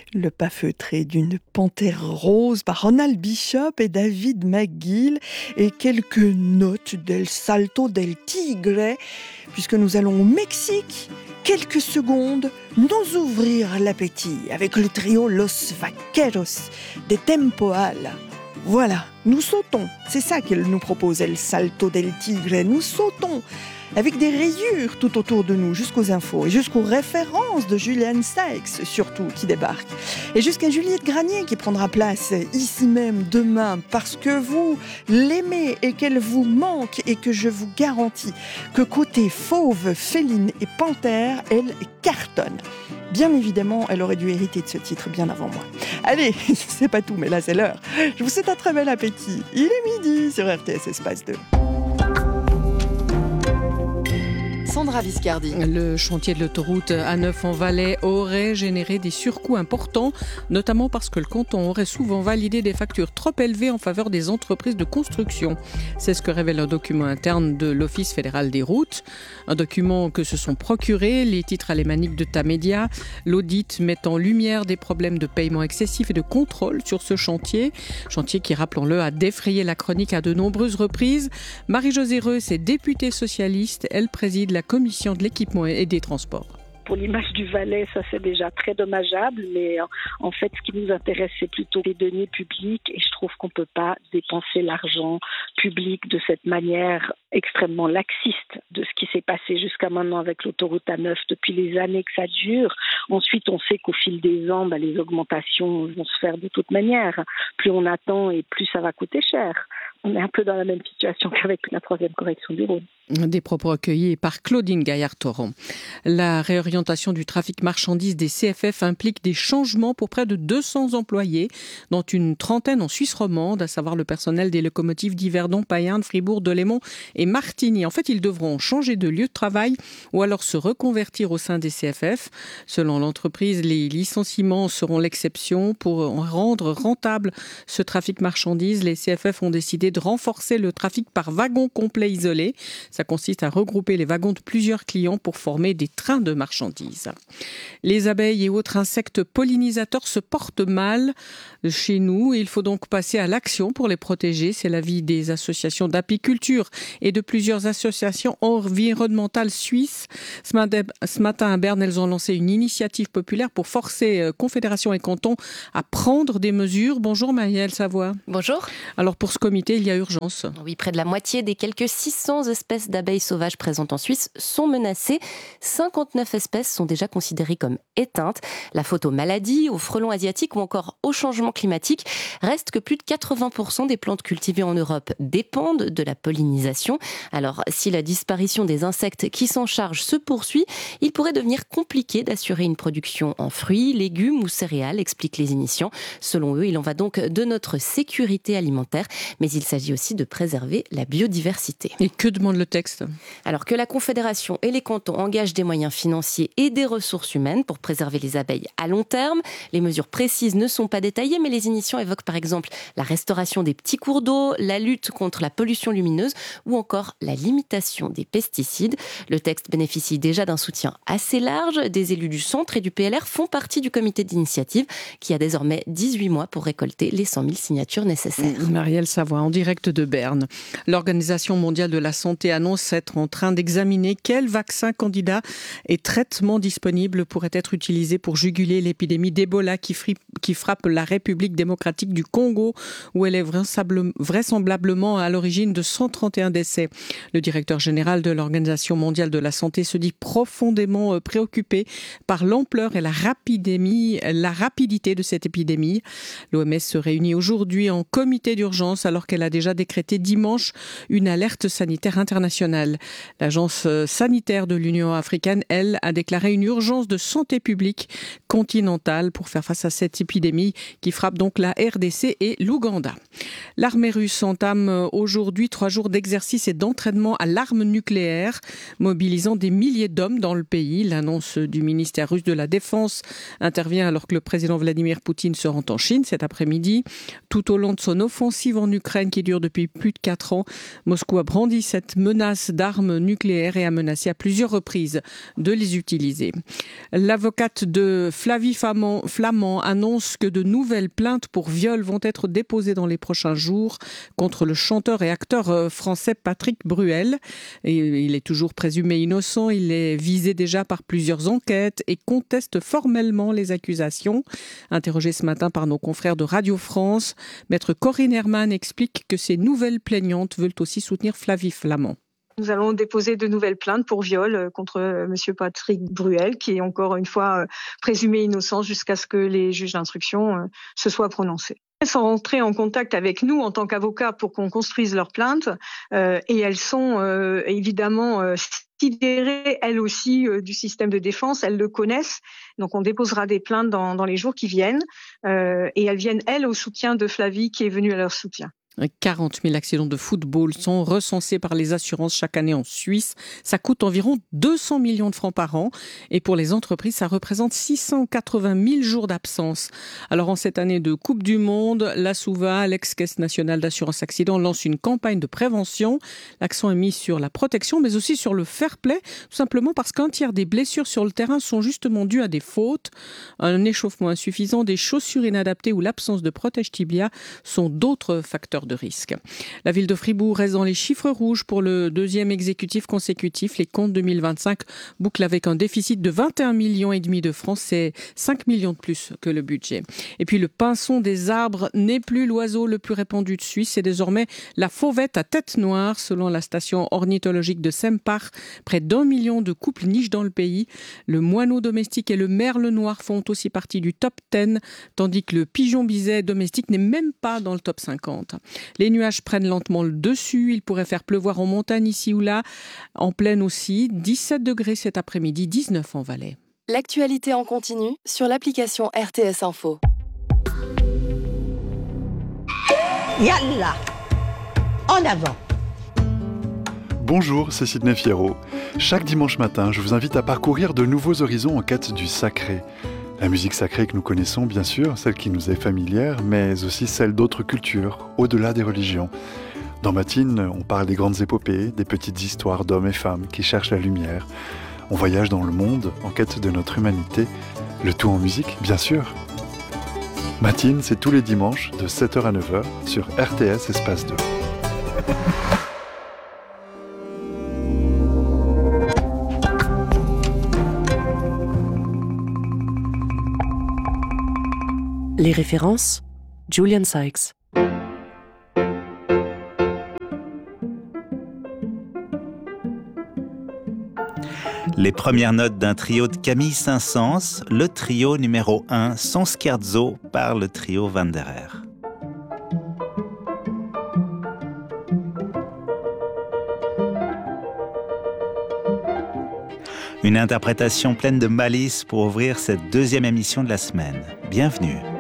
Le pas feutré d'une panthère rose par Ronald Bishop et David McGill et quelques notes del Salto del Tigre, puisque nous allons au Mexique. Quelques secondes, nous ouvrir l'appétit avec le trio Los Vaqueros de Tempoal. Voilà, nous sautons, c'est ça qu'elle nous propose, El Salto del Tigre. Nous sautons avec des rayures tout autour de nous, jusqu'aux infos et jusqu'aux références de Julian Sykes, surtout, qui débarque. Et jusqu'à Juliette Granier qui prendra place ici même demain, parce que vous l'aimez et qu'elle vous manque, et que je vous garantis que côté fauve, féline et panthère, elle cartonne. Bien évidemment, elle aurait dû hériter de ce titre bien avant moi. Allez, c'est pas tout, mais là c'est l'heure. Je vous souhaite un très bel appétit. Il est midi sur RTS Espace 2. Sandra Viscardi. Le chantier de l'autoroute A9 en Valais aurait généré des surcoûts importants, notamment parce que le canton aurait souvent validé des factures trop élevées en faveur des entreprises de construction. C'est ce que révèle un document interne de l'Office fédéral des routes. Un document que se sont procurés les titres alémaniques de Tamedia. L'audit met en lumière des problèmes de paiement excessif et de contrôle sur ce chantier. Chantier qui, rappelons-le, a défrayé la chronique à de nombreuses reprises. Marie-Josée Reuss est députée socialiste. Elle préside la commission de l'équipement et des transports. Pour l'image du Valais, ça c'est déjà très dommageable, mais en fait ce qui nous intéresse c'est plutôt les deniers publics et je trouve qu'on ne peut pas dépenser l'argent public de cette manière extrêmement laxiste de ce qui s'est passé jusqu'à maintenant avec l'autoroute A9 depuis les années que ça dure. Ensuite on sait qu'au fil des ans, les augmentations vont se faire de toute manière. Plus on attend et plus ça va coûter cher. On est un peu dans la même situation qu'avec la 3e correction du Rhône. Des propos recueillis par Claudine Gaillard-Toron. La réorientation du trafic marchandises des CFF implique des changements pour près de 200 employés, dont une trentaine en Suisse romande, à savoir le personnel des locomotives d'Yverdon, Payerne, Fribourg, Delémont et Martigny. En fait, ils devront changer de lieu de travail ou alors se reconvertir au sein des CFF. Selon l'entreprise, les licenciements seront l'exception. Pour rendre rentable ce trafic marchandises, les CFF ont décidé de renforcer le trafic par wagon complet isolé. Ça consiste à regrouper les wagons de plusieurs clients pour former des trains de marchandises. Les abeilles et autres insectes pollinisateurs se portent mal chez nous. Il faut donc passer à l'action pour les protéger. C'est l'avis des associations d'apiculture et de plusieurs associations environnementales suisses. Ce matin à Berne, elles ont lancé une initiative populaire pour forcer confédération et cantons à prendre des mesures. Bonjour Maëlle Savoie. Bonjour. Alors pour ce comité, il y a urgence. Oui, près de la moitié des quelques 600 espèces d'abeilles sauvages présentes en Suisse sont menacées. 59 espèces sont déjà considérées comme éteintes. La faute aux maladies, aux frelons asiatiques ou encore au changement climatique reste que plus de 80% des plantes cultivées en Europe dépendent de la pollinisation. Alors, si la disparition des insectes qui s'en chargent se poursuit, il pourrait devenir compliqué d'assurer une production en fruits, légumes ou céréales, expliquent les initiants. Selon eux, il en va donc de notre sécurité alimentaire, mais il s'agit aussi de préserver la biodiversité. Et que demande le texte ? Alors que la Confédération et les cantons engagent des moyens financiers et des ressources humaines pour préserver les abeilles à long terme. Les mesures précises ne sont pas détaillées, mais les initiants évoquent par exemple la restauration des petits cours d'eau, la lutte contre la pollution lumineuse ou encore la limitation des pesticides. Le texte bénéficie déjà d'un soutien assez large. Des élus du centre et du PLR font partie du comité d'initiative qui a désormais 18 mois pour récolter les 100 000 signatures nécessaires. Marielle Savoie, en direct de Berne. L'Organisation mondiale de la santé annonce être en train d'examiner quels vaccins candidats et traitements disponibles pourraient être utilisés pour juguler l'épidémie d'Ebola qui frappe la République démocratique du Congo, où elle est vraisemblablement à l'origine de 131 décès. Le directeur général de l'Organisation mondiale de la santé se dit profondément préoccupé par l'ampleur et la rapidité de cette épidémie. L'OMS se réunit aujourd'hui en comité d'urgence alors qu'elle a déjà décrété dimanche une alerte sanitaire internationale. L'agence sanitaire de l'Union africaine, elle, a déclaré une urgence de santé publique continentale pour faire face à cette épidémie qui frappe donc la RDC et l'Ouganda. L'armée russe entame aujourd'hui 3 jours d'exercice et d'entraînement à l'arme nucléaire, mobilisant des milliers d'hommes dans le pays. L'annonce du ministère russe de la Défense intervient alors que le président Vladimir Poutine se rend en Chine cet après-midi. Tout au long de son offensive en Ukraine qui dure depuis plus de 4 ans, Moscou a brandi cette menace menace d'armes nucléaires et a menacé à plusieurs reprises de les utiliser. L'avocate de Flavie Flament annonce que de nouvelles plaintes pour viol vont être déposées dans les prochains jours contre le chanteur et acteur français Patrick Bruel. Et il est toujours présumé innocent, il est visé déjà par plusieurs enquêtes et conteste formellement les accusations. Interrogé ce matin par nos confrères de Radio France, maître Corinne Herman explique que ces nouvelles plaignantes veulent aussi soutenir Flavie Flament. Nous allons déposer de nouvelles plaintes pour viol contre monsieur Patrick Bruel, qui est encore une fois présumé innocent jusqu'à ce que les juges d'instruction se soient prononcés. Elles sont rentrées en contact avec nous en tant qu'avocats pour qu'on construise leurs plaintes et elles sont évidemment sidérées, elles aussi, du système de défense. Elles le connaissent, donc on déposera des plaintes dans les jours qui viennent et elles viennent, elles, au soutien de Flavie qui est venue à leur soutien. 40 000 accidents de football sont recensés par les assurances chaque année en Suisse. Ça coûte environ 200 millions de francs par an. Et pour les entreprises, ça représente 680 000 jours d'absence. Alors en cette année de Coupe du Monde, la SUVA, l'ex-Caisse nationale d'assurance accident, lance une campagne de prévention. L'accent est mis sur la protection, mais aussi sur le fair play, tout simplement parce qu'un tiers des blessures sur le terrain sont justement dues à des fautes. Un échauffement insuffisant, des chaussures inadaptées ou l'absence de protège-tibia sont d'autres facteurs de risque. La ville de Fribourg reste dans les chiffres rouges pour le deuxième exécutif consécutif. Les comptes 2025 bouclent avec un déficit de 21,5 millions de francs. C'est 5 millions de plus que le budget. Et puis le pinson des arbres n'est plus l'oiseau le plus répandu de Suisse. C'est désormais la fauvette à tête noire. Selon la station ornithologique de Sempach, près d'1 million de couples nichent dans le pays. Le moineau domestique et le merle noir font aussi partie du top 10, tandis que le pigeon biset domestique n'est même pas dans le top 50. Les nuages prennent lentement le dessus. Il pourrait faire pleuvoir en montagne ici ou là. En plaine aussi. 17 degrés cet après-midi, 19 en Valais. L'actualité en continu sur l'application RTS Info. Yallah, en avant. Bonjour, c'est Sidney Fierro. Chaque dimanche matin, je vous invite à parcourir de nouveaux horizons en quête du sacré. La musique sacrée que nous connaissons, bien sûr, celle qui nous est familière, mais aussi celle d'autres cultures, au-delà des religions. Dans Matine, on parle des grandes épopées, des petites histoires d'hommes et femmes qui cherchent la lumière. On voyage dans le monde en quête de notre humanité, le tout en musique, bien sûr. Matine, c'est tous les dimanches de 7h à 9h sur RTS Espace 2. Les références, Julian Sykes. Les premières notes d'un trio de Camille Saint-Saëns, le trio numéro 1, son scherzo par le trio Wanderer. Une interprétation pleine de malice pour ouvrir cette deuxième émission de la semaine. Bienvenue.